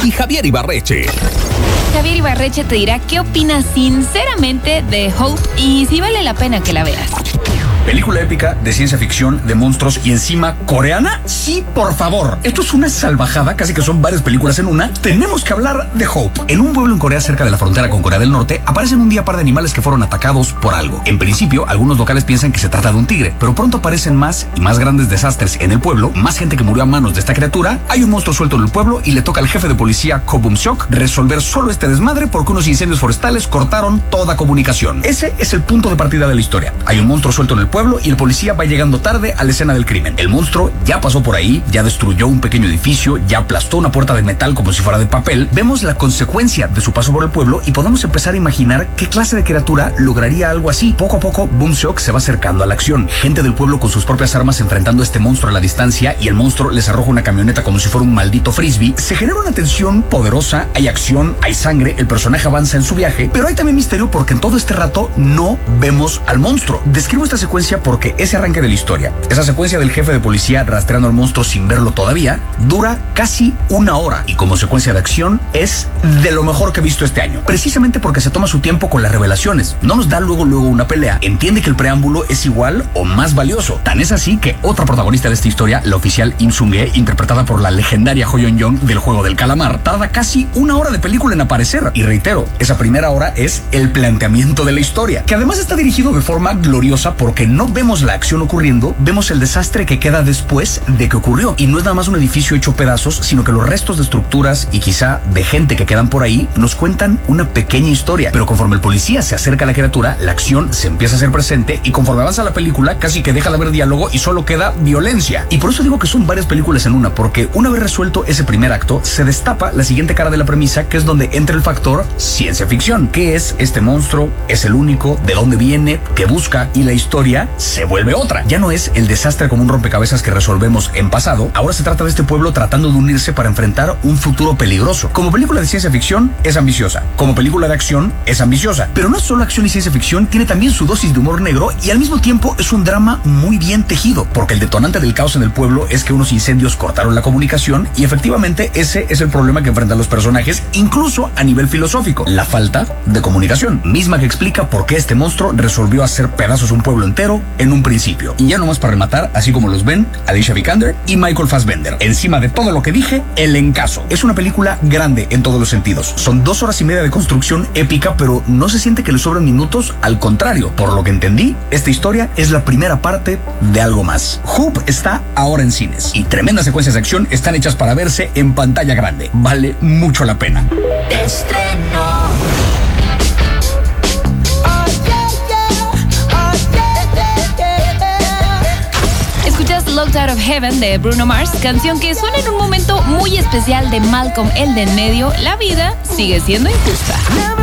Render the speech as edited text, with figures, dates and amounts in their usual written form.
y Javier Ibarreche. Javier Ibarreche te dirá qué opinas sinceramente de Hope y si vale la pena que la veas. Película épica de ciencia ficción, de monstruos y encima coreana. Sí, por favor. Esto es una salvajada, casi que son varias películas en una. Tenemos que hablar de Hope. En un pueblo en Corea cerca de la frontera con Corea del Norte aparecen un día par de animales que fueron atacados por algo. En principio, algunos locales piensan que se trata de un tigre, pero pronto aparecen más y más grandes desastres en el pueblo, más gente que murió a manos de esta criatura. Hay un monstruo suelto en el pueblo y le toca al jefe de policía Ko Bum-seok resolver solo este desmadre porque unos incendios forestales cortaron toda comunicación. Ese es el punto de partida de la historia. Hay un monstruo suelto en el pueblo y el policía va llegando tarde a la escena del crimen. El monstruo ya pasó por ahí, ya destruyó un pequeño edificio, ya aplastó una puerta de metal como si fuera de papel. Vemos la consecuencia de su paso por el pueblo y podemos empezar a imaginar qué clase de criatura lograría algo así. Poco a poco, Bum-seok se va acercando a la acción. Gente del pueblo con sus propias armas enfrentando a este monstruo a la distancia y el monstruo les arroja una camioneta como si fuera un maldito frisbee. Se genera una tensión poderosa, hay acción, hay sangre, el personaje avanza en su viaje, pero hay también misterio porque en todo este rato no vemos al monstruo. Describo esta secuencia porque ese arranque de la historia, esa secuencia del jefe de policía rastreando al monstruo sin verlo todavía, dura casi una hora y como secuencia de acción es de lo mejor que he visto este año, precisamente porque se toma su tiempo con las revelaciones. No nos da luego una pelea, entiende que el preámbulo es igual o más valioso. Tan es así que otra protagonista de esta historia, la oficial Im Sung-hye, interpretada por la legendaria Ho Yeon-jung del Juego del Calamar, tarda casi una hora de película en aparecer. Y reitero, esa primera hora es el planteamiento de la historia, que además está dirigido de forma gloriosa porque no vemos la acción ocurriendo, vemos el desastre que queda después de que ocurrió. Y no es nada más un edificio hecho pedazos, sino que los restos de estructuras y quizá de gente que quedan por ahí nos cuentan una pequeña historia. Pero conforme el policía se acerca a la criatura, la acción se empieza a hacer presente y conforme avanza la película casi que deja de haber diálogo y solo queda violencia. Y por eso digo que son varias películas en una, porque una vez resuelto ese primer acto, se destapa la siguiente cara de la premisa, que es donde entra el factor ciencia ficción. ¿Qué es este monstruo? ¿Es el único? ¿De dónde viene? ¿Qué busca? Y la historia se vuelve otra. Ya no es el desastre como un rompecabezas que resolvemos en pasado. Ahora se trata de este pueblo tratando de unirse para enfrentar un futuro peligroso. Como película de ciencia ficción es ambiciosa. Como película de acción es ambiciosa. Pero no es solo acción y ciencia ficción, tiene también su dosis de humor negro y al mismo tiempo es un drama muy bien tejido, porque el detonante del caos en el pueblo es que unos incendios cortaron la comunicación y efectivamente ese es el problema que enfrentan los personajes, incluso a nivel filosófico, la falta de comunicación, misma que explica por qué este monstruo resolvió hacer pedazos un pueblo entero en un principio. Y ya nomás para rematar, así como los ven, Alicia Vikander y Michael Fassbender. Encima de todo lo que dije, el encaso. Es una película grande en todos los sentidos. Son 2 horas y media de construcción épica, pero no se siente que le sobran minutos, al contrario. Por lo que entendí, esta historia es la primera parte de algo más. Hope está ahora en cines y tremendas secuencias de acción están hechas para verse en pantalla grande. Vale mucho la pena. Escuchas Locked Out of Heaven de Bruno Mars, canción que suena en un momento muy especial de Malcolm el de en medio. La vida sigue siendo injusta.